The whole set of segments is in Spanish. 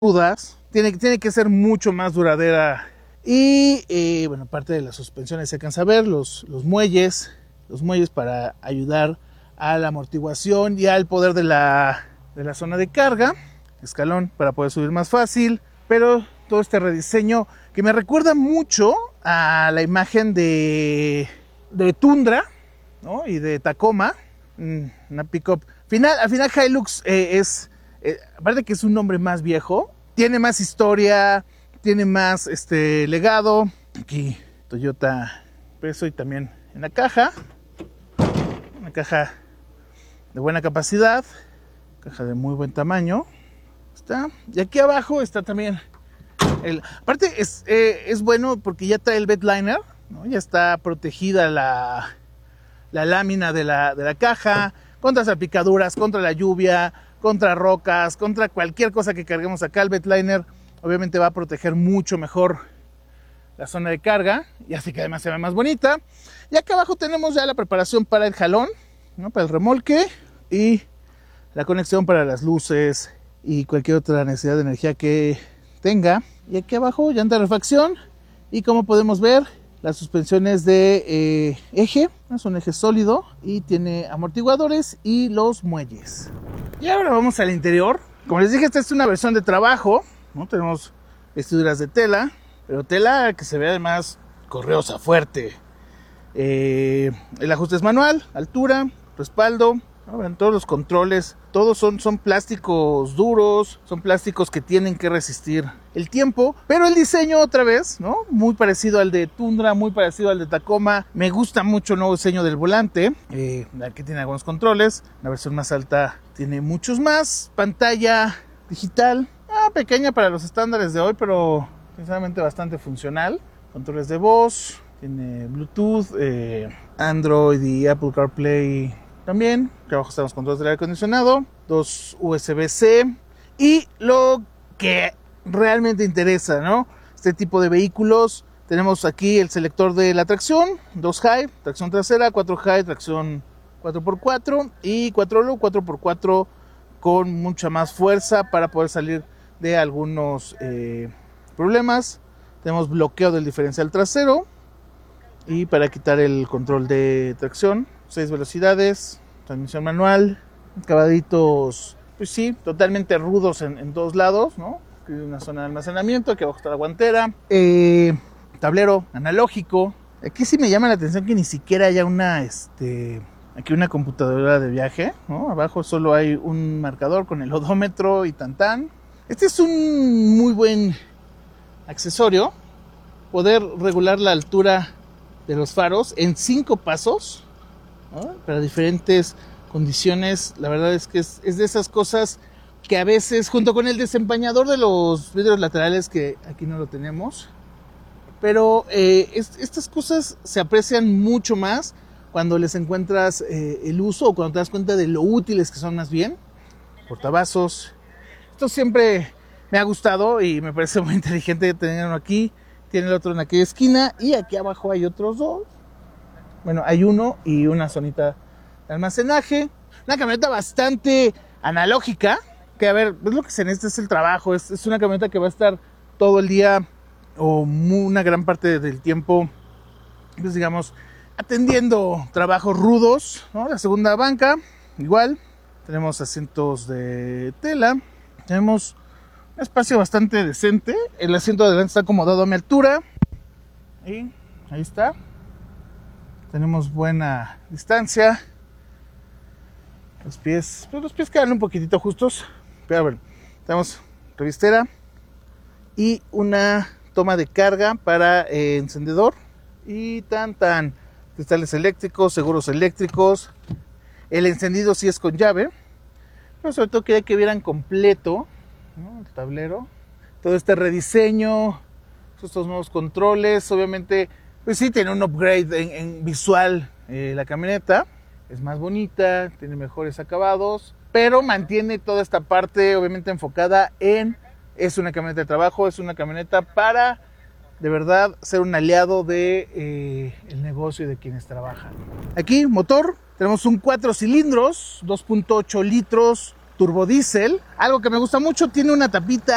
rudas, tiene que ser mucho más duradera. Y bueno, parte de las suspensiones se alcanza a ver, los muelles para ayudar a la amortiguación y al poder de la zona de carga, escalón para poder subir más fácil, pero todo este rediseño que me recuerda mucho a la imagen de Tundra, ¿no? Y de Tacoma, una pickup. Al final Hilux aparte que es un nombre más viejo, tiene más historia, tiene más legado. Aquí Toyota peso y también en la caja, una caja de buena capacidad, caja de muy buen tamaño. Está. Y aquí abajo está también aparte es bueno porque ya trae el bed liner, ¿no? Ya está protegida la lámina de la caja contra salpicaduras, contra la lluvia, contra rocas, contra cualquier cosa que carguemos acá. El bed liner obviamente va a proteger mucho mejor la zona de carga y así que además se ve más bonita. Y acá abajo tenemos ya la preparación para el jalón, ¿no? Para el remolque y la conexión para las luces y cualquier otra necesidad de energía que tenga. Y aquí abajo llanta de refacción y como podemos ver las suspensiones de eje, es un eje sólido y tiene amortiguadores y los muelles. Y ahora vamos al interior. Como les dije, esta es una versión de trabajo, ¿no? Tenemos vestiduras de tela, pero tela que se ve además correosa, fuerte. El ajuste es manual, altura, respaldo, ¿no? Ven, todos los controles, todos son plásticos duros, son plásticos que tienen que resistir el tiempo, pero el diseño otra vez, ¿no? Muy parecido al de Tundra, muy parecido al de Tacoma. Me gusta mucho el nuevo diseño del volante, aquí tiene algunos controles, la versión más alta tiene muchos más, pantalla digital, pequeña para los estándares de hoy, pero sinceramente bastante funcional, controles de voz, tiene Bluetooth, Android y Apple CarPlay también, que abajo están los controles del aire acondicionado, 2 USB-C y lo que realmente interesa, ¿no? Este tipo de vehículos, tenemos aquí el selector de la tracción, 2 high, tracción trasera, 4 high, tracción 4x4 y 4 low, 4x4 con mucha más fuerza para poder salir de algunos problemas. Tenemos bloqueo del diferencial trasero y para quitar el control de tracción, 6 velocidades, transmisión manual, acabaditos, pues sí, totalmente rudos en todos lados, ¿no? Aquí hay una zona de almacenamiento, aquí abajo está la guantera, tablero analógico. Aquí sí me llama la atención que ni siquiera haya aquí una computadora de viaje, ¿no? Abajo solo hay un marcador con el odómetro y tantán. Este es un muy buen accesorio, poder regular la altura de los faros en 5 pasos, ¿no? Para diferentes condiciones. La verdad es que es de esas cosas que a veces, junto con el desempañador de los vidrios laterales, que aquí no lo tenemos, pero estas cosas se aprecian mucho más cuando les encuentras el uso o cuando te das cuenta de lo útiles que son más bien. Portavasos. Esto siempre me ha gustado y me parece muy inteligente tenerlo aquí. Tiene el otro en aquella esquina y aquí abajo hay otros 2. Bueno, hay uno y una zonita de almacenaje. Una camioneta bastante analógica, que a ver, es lo que se necesita, es el trabajo. Es una camioneta que va a estar todo el día o una gran parte del tiempo, pues digamos, atendiendo trabajos rudos, ¿no? La segunda banca, igual. Tenemos asientos de tela. Tenemos un espacio bastante decente. El asiento de adelante está acomodado a mi altura. Y ahí está. Tenemos buena distancia. Los pies quedan un poquitito justos. Pero bueno, tenemos revistera y una toma de carga para encendedor. Y cristales eléctricos, seguros eléctricos. El encendido sí es con llave. Pero sobre todo quería que vieran completo, ¿no? El tablero. Todo este rediseño. Estos nuevos controles. Obviamente, pues sí, tiene un upgrade en visual la camioneta. Es más bonita, tiene mejores acabados, pero mantiene toda esta parte obviamente enfocada es una camioneta de trabajo, es una camioneta para de verdad ser un aliado de el negocio y de quienes trabajan. Aquí, motor, tenemos un 4 cilindros, 2.8 litros, turbodiesel. Algo que me gusta mucho, tiene una tapita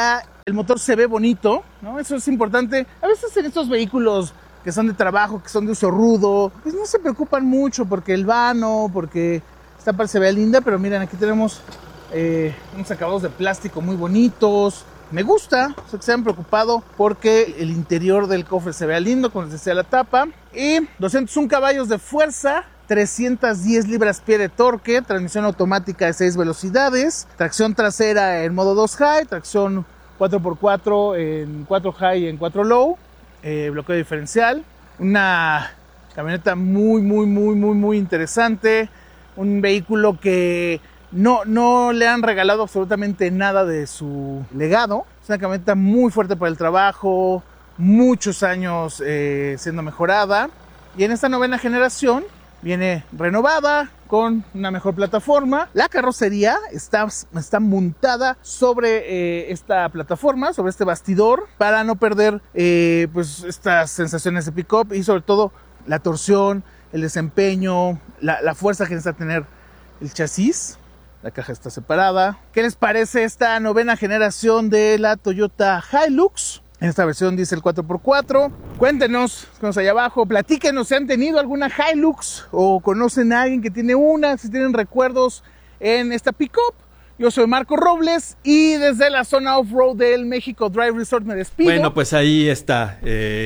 El motor se ve bonito, ¿no? Eso es importante. A veces en estos vehículos que son de trabajo, que son de uso rudo, pues no se preocupan mucho porque el vano, porque esta parte se vea linda, pero miren, aquí tenemos unos acabados de plástico muy bonitos. Me gusta, o sea, que se han preocupado porque el interior del cofre se vea lindo, como les decía la tapa. Y 201 caballos de fuerza, 310 libras-pie de torque, transmisión automática de 6 velocidades, tracción trasera en modo 2 high, tracción 4x4 en 4 high y en 4 low, bloqueo diferencial. Una camioneta muy interesante, un vehículo que no le han regalado absolutamente nada de su legado. Es una camioneta muy fuerte para el trabajo, muchos años siendo mejorada. Y en esta 9ª generación viene renovada con una mejor plataforma. La carrocería está montada sobre esta plataforma, sobre este bastidor, para no perder pues estas sensaciones de pick-up y sobre todo la torsión, el desempeño, la fuerza que necesita tener el chasis. La caja está separada. ¿Qué les parece esta 9ª generación de la Toyota Hilux? En esta versión diésel 4x4. Cuéntenos allá abajo, platíquenos si han tenido alguna Hilux o conocen a alguien que tiene una, si tienen recuerdos en esta pick-up. Yo soy Marco Robles y desde la zona off-road del México Drive Resort me despido. Bueno, pues ahí está.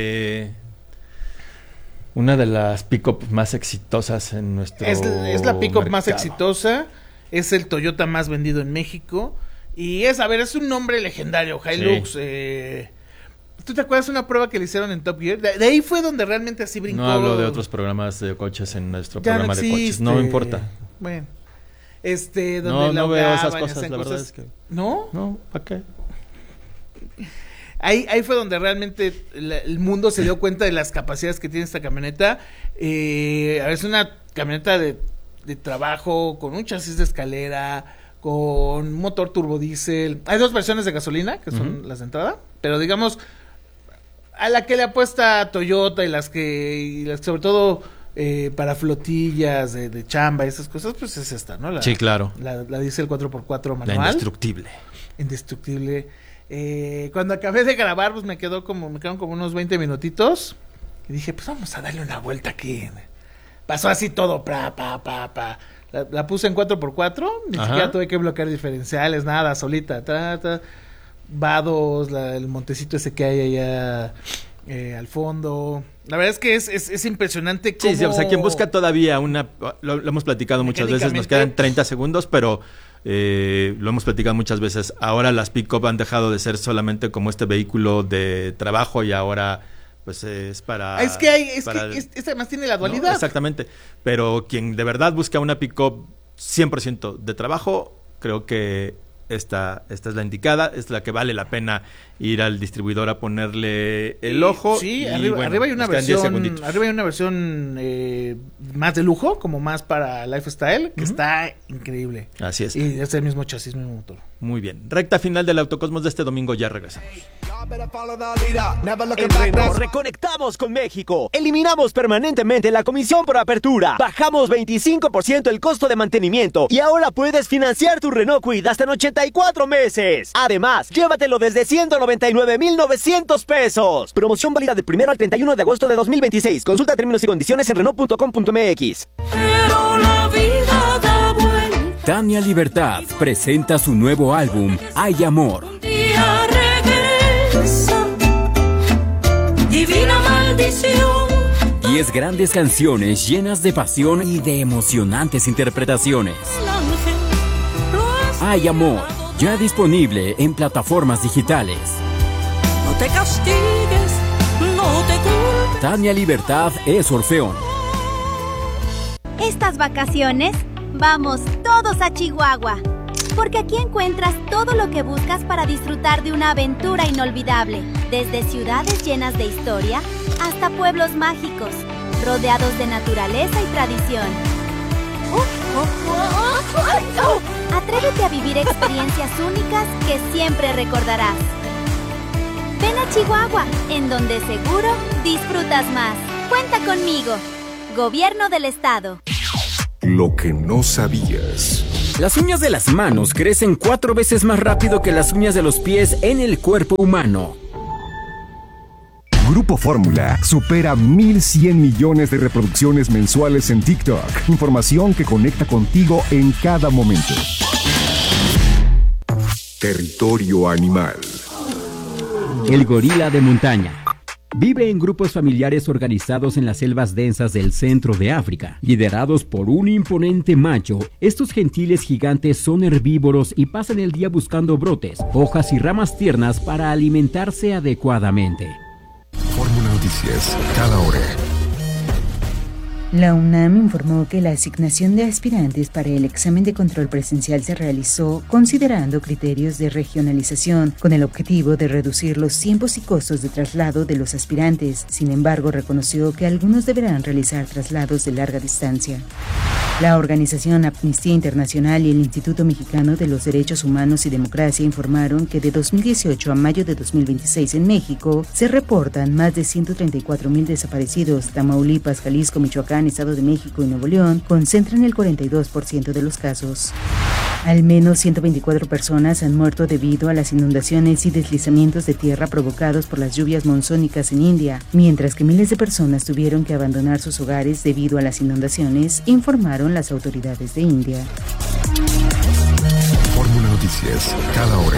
Una de las pick-up más exitosas en nuestro Es la pick-up mercado. más exitosa. Es el Toyota más vendido en México. Y es un nombre legendario, Hilux. Sí. ¿Tú te acuerdas de una prueba que le hicieron en Top Gear? De ahí fue donde realmente así brincó. No hablo de otros programas de coches en nuestro programa de coches. No me importa. Bueno. Donde no veo esas cosas, la verdad es que... ¿No? No, ¿para qué? Ahí fue donde realmente el mundo se dio cuenta de las capacidades que tiene esta camioneta. Es una camioneta de trabajo, con un chasis de escalera, con motor turbodiesel. Hay 2 versiones de gasolina, que son las de entrada, pero digamos, a la que le apuesta Toyota y las que sobre todo para flotillas de chamba y esas cosas, pues es esta, ¿no? Sí, claro. La diésel 4x4 manual. La indestructible. Cuando acabé de grabar, pues me quedaron como unos 20 minutitos. Y dije, pues vamos a darle una vuelta aquí. Pasó así todo, La puse en 4x4, ni siquiera tuve que bloquear diferenciales, nada, solita. Vados, el montecito ese que hay allá al fondo. La verdad es que es impresionante cómo... Sí, o sea, quien busca todavía lo hemos platicado muchas veces, nos quedan 30 segundos, pero lo hemos platicado muchas veces. Ahora las pick-up han dejado de ser solamente como este vehículo de trabajo y ahora... pues es para... Este además tiene la dualidad. No, exactamente, pero quien de verdad busca una pick-up 100% de trabajo, creo que esta es la indicada, es la que vale la pena ir al distribuidor a ponerle el ojo. Sí, arriba hay una versión más de lujo, como más para lifestyle, que está increíble. Así es. Y es el mismo chasis, mismo motor. Muy bien. Recta final del Autocosmos de este domingo, ya regresamos. En Renault reconectamos con México. Eliminamos permanentemente la comisión por apertura. Bajamos 25% el costo de mantenimiento. Y ahora puedes financiar tu Renault Kwid hasta en 84 meses. Además, llévatelo desde 199,900 pesos. Promoción válida del 1 al 31 de agosto de 2026. Consulta términos y condiciones en Renault.com.mx. Pero la vida da vuelta. Tania Libertad presenta su nuevo álbum, Hay Amor. Un día regresa, divina maldición. 10 grandes canciones llenas de pasión y de emocionantes interpretaciones. El ángel lo has Hay Amor, ya disponible en plataformas digitales. No te castigues, no te culpes. Tania Libertad es Orfeón. Estas vacaciones, vamos todos a Chihuahua, porque aquí encuentras todo lo que buscas para disfrutar de una aventura inolvidable, desde ciudades llenas de historia hasta pueblos mágicos, rodeados de naturaleza y tradición. Atrévete a vivir experiencias únicas que siempre recordarás. Ven a Chihuahua, en donde seguro disfrutas más. Cuenta conmigo. Gobierno del Estado. Lo que no sabías. Las uñas de las manos crecen 4 veces más rápido que las uñas de los pies en el cuerpo humano. Grupo Fórmula supera 1.100 millones de reproducciones mensuales en TikTok. Información que conecta contigo en cada momento. Territorio animal. El gorila de montaña. Vive en grupos familiares organizados en las selvas densas del centro de África, liderados por un imponente macho. Estos gentiles gigantes son herbívoros y pasan el día buscando brotes, hojas y ramas tiernas para alimentarse adecuadamente. Fórmula Noticias, cada hora. La UNAM informó que la asignación de aspirantes para el examen de control presencial se realizó considerando criterios de regionalización con el objetivo de reducir los tiempos y costos de traslado de los aspirantes. Sin embargo, reconoció que algunos deberán realizar traslados de larga distancia. La organización Amnistía Internacional y el Instituto Mexicano de los Derechos Humanos y Democracia informaron que de 2018 a mayo de 2026 en México se reportan más de 134,000 desaparecidos. Tamaulipas, Jalisco, Michoacán, Estado de México y Nuevo León concentran el 42% de los casos. Al menos 124 personas han muerto debido a las inundaciones y deslizamientos de tierra provocados por las lluvias monzónicas en India, mientras que miles de personas tuvieron que abandonar sus hogares debido a las inundaciones, informaron las autoridades de India. Fórmula Noticias, cada hora.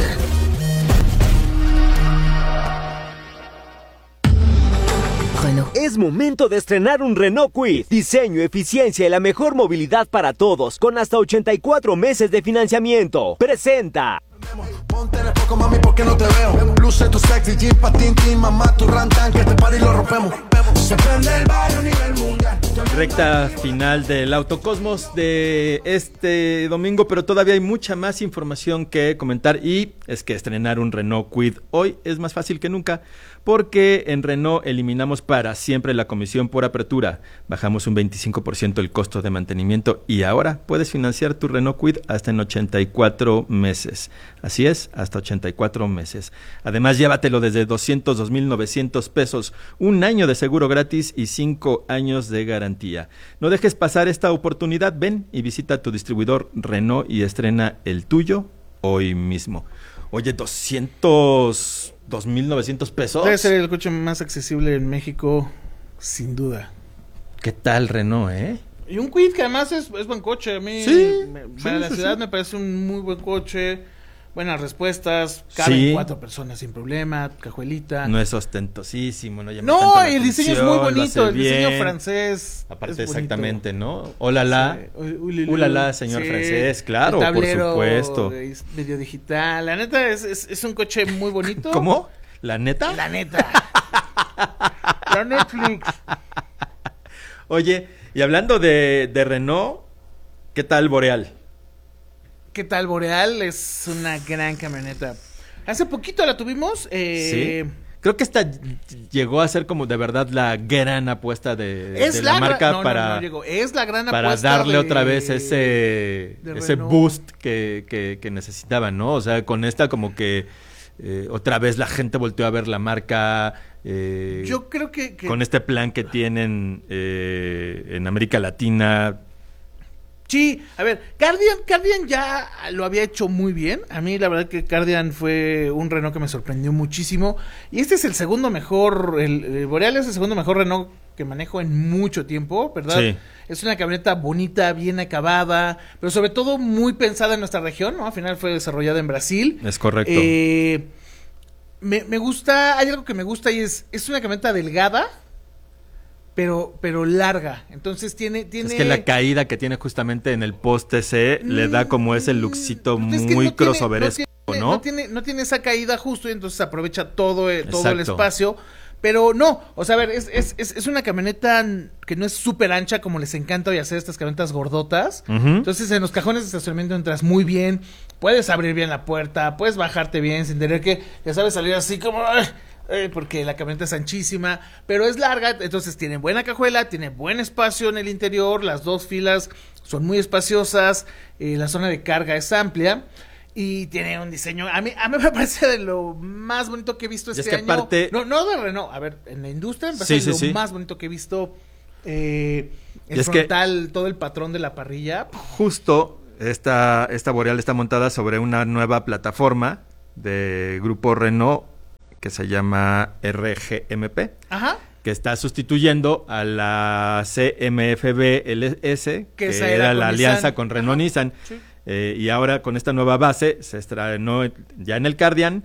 Es momento de estrenar un Renault Kwid. Diseño, eficiencia y la mejor movilidad para todos, con hasta 84 meses de financiamiento. Presenta. Ponte en el foco, mami, porque no te veo. Luce tu sexy, jean, patín, team, mamá, tu rantan, que te pari y lo rompemos. Se prende el barrio a nivel mundial. Recta final del Autocosmos de este domingo, pero todavía hay mucha más información que comentar, y es que estrenar un Renault Kwid hoy es más fácil que nunca, porque en Renault eliminamos para siempre la comisión por apertura, bajamos un 25% el costo de mantenimiento y ahora puedes financiar tu Renault Kwid hasta en 84 meses. Así es, hasta 84 meses. Además, llévatelo desde 202,900 pesos, un año de seguro gratis y 5 años de garantía. No dejes pasar esta oportunidad, ven y visita tu distribuidor Renault y estrena el tuyo hoy mismo. Oye, 202,900 pesos. Debe ser el coche más accesible en México, sin duda. ¿Qué tal Renault, Y un Kwid que además es buen coche. A mí, para la ciudad me parece un muy buen coche. Buenas respuestas, caben 4 personas sin problema, cajuelita. No es ostentosísimo, no llama No, tanto la el diseño es muy bonito, el bien. diseño francés. Aparte, exactamente, ¿no? Hola, ulala, señor francés, claro, el tablero, por supuesto. Medio digital, la neta es un coche muy bonito. ¿Cómo? ¿La neta? La neta. La Netflix. Oye, y hablando de Renault, ¿qué tal Boreal? ¿Qué tal Boreal? Es una gran camioneta. Hace poquito la tuvimos. Sí. Creo que esta llegó a ser como de verdad la gran apuesta de la marca Es la gran para apuesta darle otra vez ese boost que necesitaban, ¿no? O sea, con esta como que otra vez la gente volteó a ver la marca. Yo creo que con este plan que tienen en América Latina. Sí, a ver, Kardian ya lo había hecho muy bien. A mí la verdad que Kardian fue un Renault que me sorprendió muchísimo. Y este es el segundo mejor, el Boreal es el segundo mejor Renault que manejo en mucho tiempo, ¿verdad? Sí. Es una camioneta bonita, bien acabada, pero sobre todo muy pensada en nuestra región, ¿no? Al final fue desarrollada en Brasil. Es correcto. Me gusta, hay algo que me gusta y es una camioneta delgada, pero larga. Entonces tiene es que la caída que tiene justamente en el poste C le da como ese lookcito muy crossoveresco, ¿no? No tiene esa caída justo y entonces aprovecha todo el espacio. Pero no, o sea, a ver, es una camioneta que no es súper ancha como les encanta hoy hacer estas camionetas gordotas. Entonces en los cajones de estacionamiento entras muy bien, puedes abrir bien la puerta, puedes bajarte bien sin tener que, ya sabes, salir así como... porque la camioneta es anchísima, pero es larga, entonces tiene buena cajuela, tiene buen espacio en el interior, las dos filas son muy espaciosas, la zona de carga es amplia y tiene un diseño, a mí me parece de lo más bonito que he visto este año. Aparte... No de Renault, a ver, en la industria me parece lo más bonito que he visto, el frontal, todo el patrón de la parrilla. Justo... esta Boreal está montada sobre una nueva plataforma de Grupo Renault que se llama RGMP. Ajá. Que está sustituyendo a la CMFB LS, que era la alianza con Renault-Nissan. Sí. Y ahora con esta nueva base se estrenó ya en el Cardian.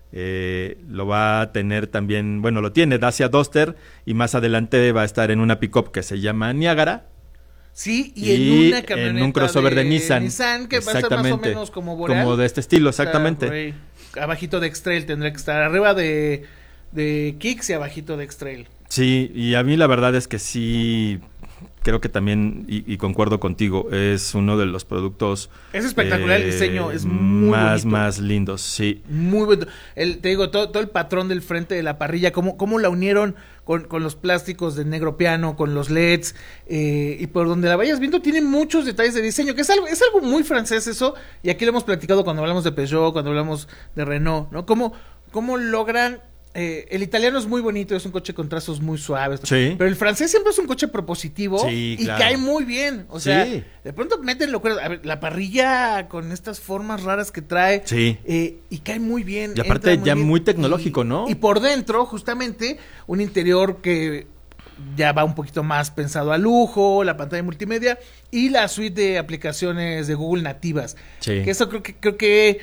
Lo va a tener también, bueno, lo tiene Dacia Duster, y más adelante va a estar en una pick-up que se llama Niagara. Sí, y en una camioneta en un crossover de Nissan que va a ser más o menos como Boreal. Como de este estilo, exactamente. O sea, abajito de X-Trail tendría que estar, arriba de Kicks y abajito de X-Trail. Sí, y a mí la verdad es que sí, creo que también, y concuerdo contigo, es uno de los productos... Es espectacular el diseño, es muy bonito. Más lindos, sí. Muy bonito. Te digo, todo el patrón del frente de la parrilla, cómo la unieron con los plásticos de negro piano, con los LEDs, y por donde la vayas viendo tiene muchos detalles de diseño, que es algo muy francés eso, y aquí lo hemos platicado cuando hablamos de Peugeot, cuando hablamos de Renault, ¿no? Cómo logran... el italiano es muy bonito, es un coche con trazos muy suaves, sí. Pero el francés siempre es un coche propositivo, sí, y claro. Cae muy bien, o sea, sí. De pronto meten locuras, a ver, la parrilla con estas formas raras que trae, sí. Y cae muy bien. Y aparte muy ya bien. Muy tecnológico, ¿no? Y por dentro, justamente, un interior que ya va un poquito más pensado a lujo, la pantalla multimedia y la suite de aplicaciones de Google nativas, sí. Que eso creo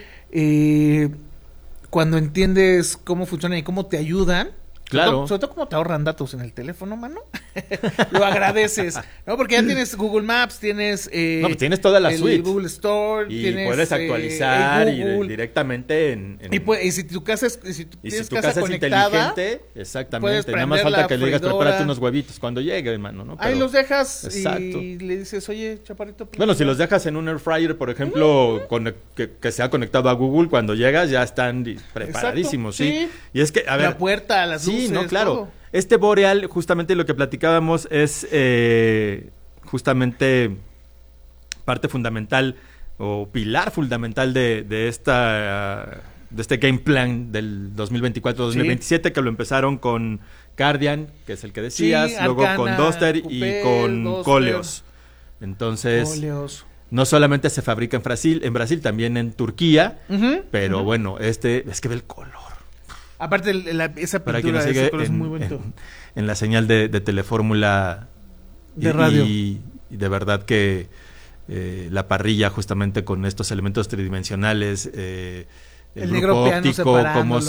que cuando entiendes cómo funcionan y cómo te ayudan, claro. Sobre todo cómo te ahorran datos en el teléfono, mano, lo agradeces, ¿no? Porque ya tienes Google Maps, tienes... no, pues tienes toda la suite. Google Store, y tienes... puedes actualizar directamente en... Y si tu casa es conectada, inteligente, exactamente, nada más falta que le digas, prepárate unos huevitos cuando llegue, hermano, ¿no? Pero, ahí los dejas, exacto. Y le dices, oye, chaparrito... Bueno, si los dejas en un air fryer, por ejemplo, que sea conectado a Google, cuando llegas ya están preparadísimos, exacto, ¿sí? Y es que, a ver... La puerta, las luces, no, claro. todo. Este Boreal, justamente lo que platicábamos, es justamente parte fundamental o pilar fundamental de este game plan del 2024-2027, sí. Que lo empezaron con Cardian, que es el que decías, sí, luego Arcana, con Duster y con Koleos. Entonces, no solamente se fabrica en Brasil, también en Turquía, pero bueno, es que ve el color. Aparte, esa pintura de ese color es muy bonito. En la señal de Telefórmula de radio. Y de verdad que la parrilla, justamente con estos elementos tridimensionales, el grupo óptico, cómo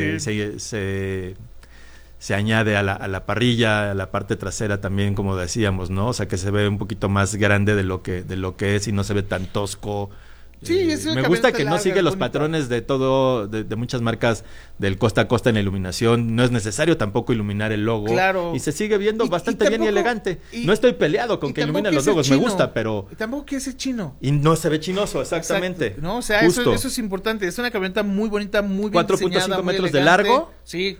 se añade a la parrilla, a la parte trasera también, como decíamos, ¿no? O sea, que se ve un poquito más grande de lo que es y no se ve tan tosco. Sí, me gusta que no sigue los patrones de muchas marcas del costa a costa en la iluminación. No es necesario tampoco iluminar el logo. Claro. Y se sigue viendo bastante bien y elegante. No estoy peleado con que iluminen los logos, me gusta, pero... Y tampoco quiere ser chino. Y no se ve chinoso, exactamente. Exacto. No, o sea, eso es importante. Es una camioneta muy bonita, muy bien 4.5 metros de largo. Sí.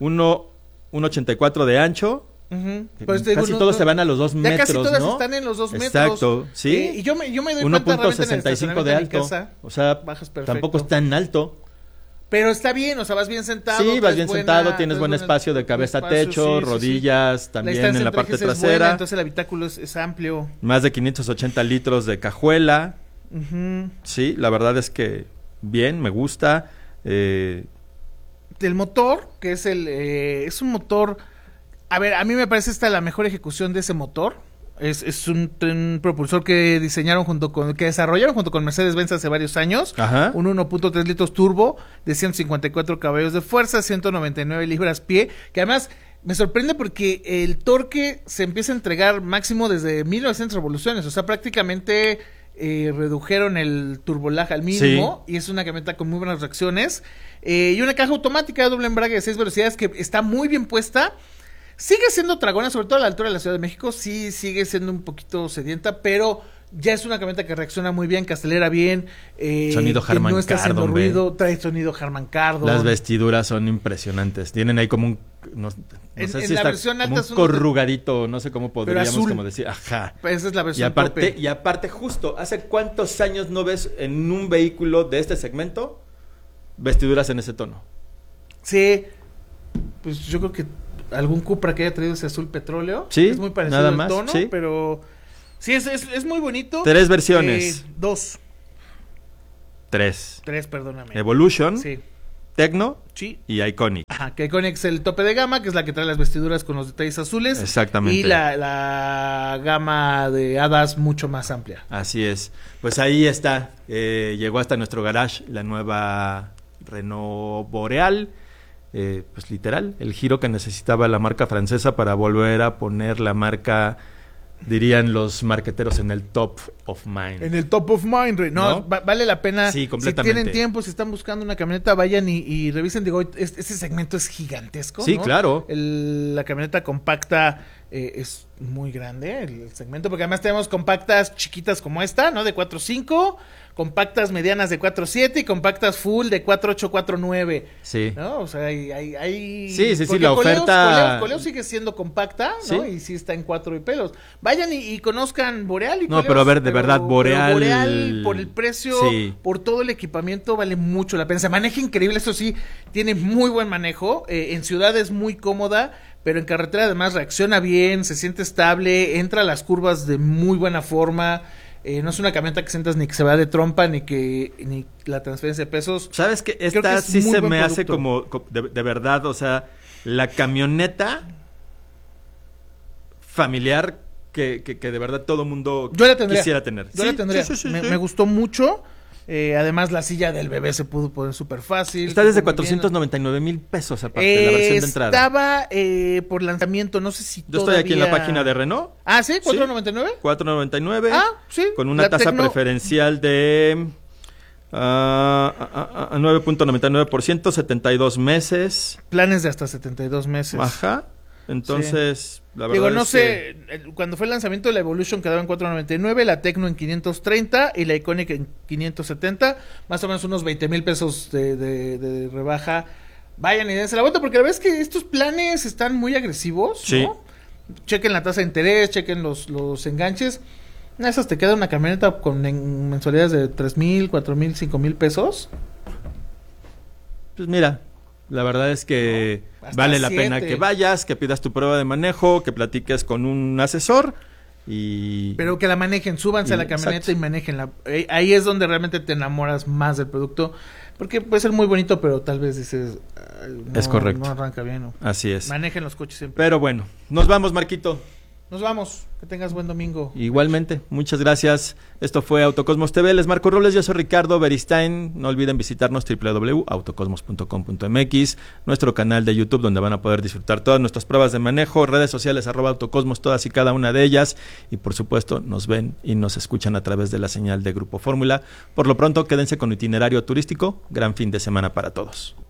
1.84 de ancho. Pues casi todos se van a los 2 metros, casi todas ¿no? están en los 2 metros. Exacto, sí. Y yo me doy cuenta 1.65 de alto. Casa, o sea, tampoco es tan alto. Pero está bien, o sea, vas bien sentado. Sí, vas bien sentado, tienes buen espacio de cabeza a techo, rodillas, también en la parte trasera. Buena, entonces el habitáculo es amplio. Más de 580 litros de cajuela. Sí, la verdad es que bien, me gusta. El motor, que es un motor... A ver, a mí me parece esta la mejor ejecución de ese motor. Es un propulsor que desarrollaron junto con Mercedes-Benz hace varios años. Ajá. Un 1.3 litros turbo de 154 caballos de fuerza, 199 libras-pie, que además me sorprende porque el torque se empieza a entregar máximo desde 1900 revoluciones, o sea, prácticamente redujeron el turbolag al mínimo, sí. Y es una camioneta con muy buenas reacciones, y una caja automática de doble embrague de 6 velocidades que está muy bien puesta. Sigue siendo tragona, sobre todo a la altura de la Ciudad de México, sí sigue siendo un poquito sedienta, pero ya es una camioneta que reacciona muy bien, que acelera bien, sonido Harman no está haciendo Kardon, ruido, trae sonido Harman Kardon. Las vestiduras son impresionantes, tienen ahí como un, no sé si está como un corrugadito, no sé cómo podríamos como decir, ajá. Esa es la versión tope. Y aparte justo, ¿hace cuántos años no ves en un vehículo de este segmento vestiduras en ese tono? Sí, pues yo creo que algún Cupra que haya traído ese azul petróleo, sí, es muy parecido nada al más, tono, sí. pero Sí, es muy bonito. 3 versiones. 2. 3, perdóname. Evolution, Sí. Tecno Sí. y Iconic. Ajá, que Iconic es el tope de gama, que es la que trae las vestiduras con los detalles azules. Exactamente. Y la gama de hadas mucho más amplia. Así es. Pues ahí está. Llegó hasta nuestro garage la nueva Renault Boreal. Pues literal, el giro que necesitaba la marca francesa para volver a poner la marca, dirían los marqueteros, en el top of mind. En el top of mind, ¿no? Vale la pena. Sí, completamente. Si tienen tiempo, si están buscando una camioneta, vayan y revisen. Digo, este segmento es gigantesco. Sí, ¿no? claro. La camioneta compacta es muy grande, el segmento, porque además tenemos compactas chiquitas como esta, ¿no? De 4.5, compactas medianas de 4.7 y compactas full de 4.8, 4.9. Sí. ¿No? O sea, hay... Sí, porque la oferta... Coleos sigue siendo compacta, ¿no? ¿Sí? Y sí está en 4 y pelos. Vayan y conozcan Boreal y No, Coleos, pero a ver, de verdad, Boreal... Boreal, por el precio, sí, por todo el equipamiento, vale mucho la pena. Se maneja increíble, eso sí, tiene muy buen manejo. En ciudad es muy cómoda, pero en carretera además reacciona bien, se siente estable, entra a las curvas de muy buena forma. No es una camioneta que sientas ni que se va de trompa, ni la transferencia de pesos. ¿Sabes qué? Esta sí se me hace como de verdad, o sea, la camioneta familiar que de verdad todo mundo quisiera tener. Yo la tendría. Sí. Me gustó mucho. Además, la silla del bebé se pudo poner súper fácil. Está desde 499,000 pesos aparte de la versión de entrada. Estaba por lanzamiento, no sé si yo estoy aquí en la página de Renault. Ah, ¿sí? ¿499? 499. Ah, sí. Con una tasa preferencial de 9.99%, 72 meses. Planes de hasta 72 meses. Ajá. Entonces, sí, la verdad. Digo, no sé, cuando fue el lanzamiento de la Evolution quedaba en 499, la Tecno en 530 y la Iconic en 570, más o menos unos 20,000 pesos de rebaja. Vayan y dense la vuelta, porque la verdad es que estos planes están muy agresivos, ¿no? Sí. Chequen la tasa de interés, chequen los enganches. Esas te queda una camioneta con mensualidades de 3,000, 4,000, 5,000 pesos. Pues mira, la verdad es que vale la pena que vayas, que pidas tu prueba de manejo, que platiques con un asesor pero que la manejen, súbanse a la camioneta, exacto, y manéjenla. Ahí es donde realmente te enamoras más del producto, porque puede ser muy bonito, pero tal vez dices, no, es correcto, no arranca bien, ¿no? Así es. Manejen los coches siempre. Pero bueno, nos vamos, Marquito. Nos vamos. Que tengas buen domingo. Igualmente, muchas gracias. Esto fue Autocosmos TV. Les Marco Robles, yo soy Ricardo Beristain. No olviden visitarnos www.autocosmos.com.mx, nuestro canal de YouTube, donde van a poder disfrutar todas nuestras pruebas de manejo, redes sociales @autocosmos, todas y cada una de ellas, y por supuesto nos ven y nos escuchan a través de la señal de Grupo Fórmula. Por lo pronto, quédense con Itinerario Turístico. Gran fin de semana para todos.